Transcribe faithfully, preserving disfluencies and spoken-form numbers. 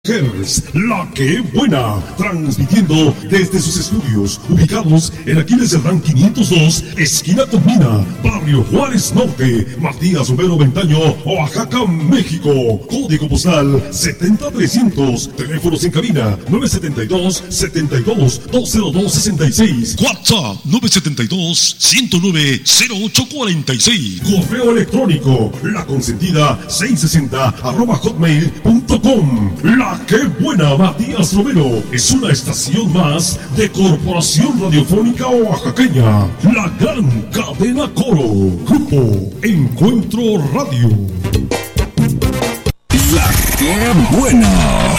Hertz, la que buena, transmitiendo desde sus estudios ubicados en Aquiles Cerdán quinientos dos, esquina con Mina, barrio Juárez Norte, Matías Romero Ventaño, Oaxaca, México. Código postal setenta trescientos, teléfonos en cabina nueve siete dos, setenta y dos, dos cero dos, sesenta y seis, WhatsApp nueve siete dos, ciento nueve, cero ocho cuarenta y seis, correo electrónico la consentida seiscientos sesenta arroba hotmail punto com. La que buena, Matías Romero, es una estación más de Corporación Radiofónica Oaxaqueña, la gran cadena Coro, Grupo Encuentro Radio. La que buena.